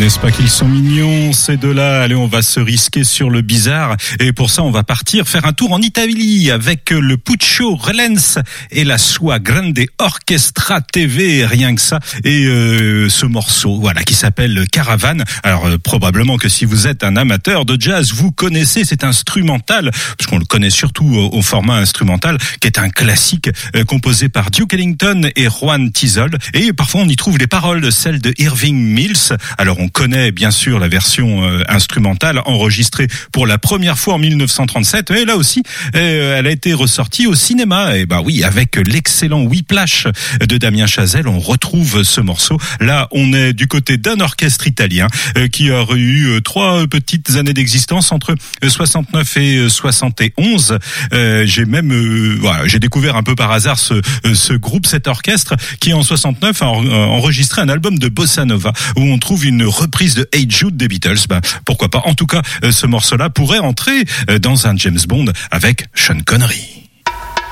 N'est-ce pas qu'ils sont mignons, ces deux-là? Allez, on va se risquer sur le bizarre. Et pour ça, on va partir faire un tour en Italie avec le Puccio Relens et la Sua Grande Orchestra TV, rien que ça. Et ce morceau, voilà, qui s'appelle Caravane. Alors, probablement que si vous êtes un amateur de jazz, vous connaissez cet instrumental, parce qu'on le connaît surtout au format instrumental, qui est un classique composé par Duke Ellington et Juan Tisol. Et parfois, on y trouve les paroles, celles de Irving Mills. Alors, on connaît bien sûr la version instrumentale enregistrée pour la première fois en 1937. Et là aussi, elle a été ressortie au cinéma. Et bah oui, avec l'excellent Whiplash de Damien Chazelle, on retrouve ce morceau. Là, on est du côté d'un orchestre italien qui a eu 3 petites années d'existence entre 69 et 71. J'ai découvert un peu par hasard ce groupe, cet orchestre, qui en 69 a enregistré un album de bossa nova où on trouve une reprise de Hey Jude des Beatles. Pourquoi pas. En tout cas, ce morceau-là pourrait entrer dans un James Bond avec Sean Connery.